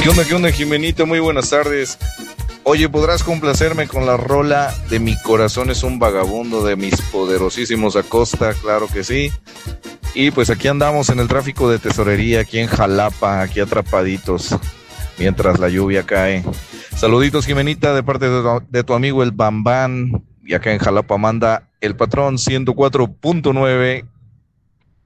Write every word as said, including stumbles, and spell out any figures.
¿Qué onda, qué onda, Jimenita? Muy buenas tardes. Oye, ¿podrás complacerme con la rola de Mi corazón es un vagabundo de mis poderosísimos Acosta? Claro que sí. Y pues aquí andamos en el tráfico de tesorería, aquí en Jalapa, aquí atrapaditos, mientras la lluvia cae. Saluditos, Jimenita, de parte de tu, de tu amigo el Bambán. Y acá en Jalapa manda el patrón ciento cuatro punto nueve.